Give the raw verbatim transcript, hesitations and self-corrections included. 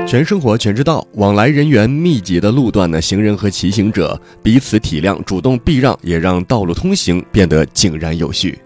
全生活全知道，往来人员密集的路段呢，行人和骑行者彼此体谅，主动避让，也让道路通行变得井然有序。